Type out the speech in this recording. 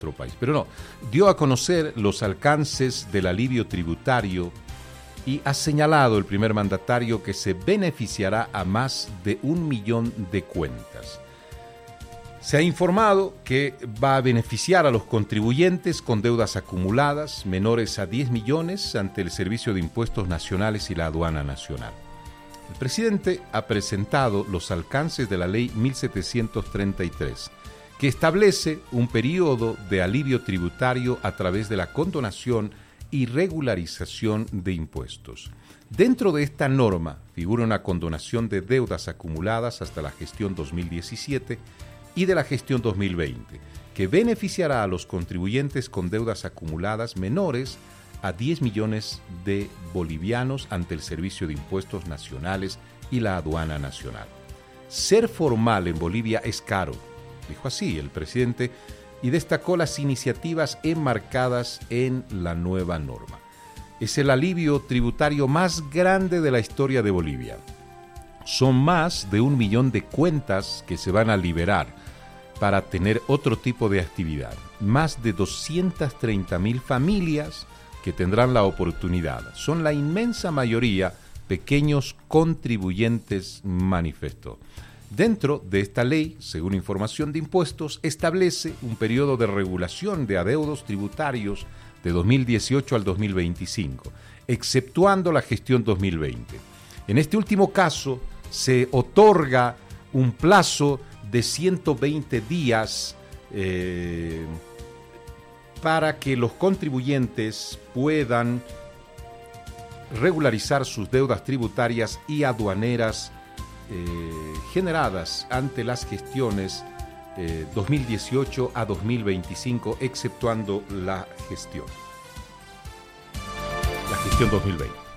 nuestro país. Pero no, dio a conocer los alcances del alivio tributario y ha señalado el primer mandatario que se beneficiará a más de 1 millón de cuentas. Se ha informado que va a beneficiar a los contribuyentes con deudas acumuladas menores a 10 millones ante el Servicio de Impuestos Nacionales y la Aduana Nacional. El presidente ha presentado los alcances de la Ley 1733, que establece un periodo de alivio tributario a través de la condonación y regularización de impuestos. Dentro de esta norma figura una condonación de deudas acumuladas hasta la gestión 2017 y de la gestión 2020, que beneficiará a los contribuyentes con deudas acumuladas menores a 10 millones de bolivianos ante el Servicio de Impuestos Nacionales y la Aduana Nacional. Ser formal en Bolivia es caro, dijo así el presidente, y destacó las iniciativas enmarcadas en la nueva norma. Es el alivio tributario más grande de la historia de Bolivia. Son más de 1 millón de cuentas que se van a liberar para tener otro tipo de actividad. Más de 230.000 familias que tendrán la oportunidad. Son la inmensa mayoría pequeños contribuyentes, manifestó. Dentro de esta ley, según información de impuestos, establece un periodo de regulación de adeudos tributarios de 2018 al 2025, exceptuando la gestión 2020. En este último caso, se otorga un plazo de 120 días para que los contribuyentes puedan regularizar sus deudas tributarias y aduaneras generadas ante las gestiones 2018 a 2025, exceptuando la gestión 2020.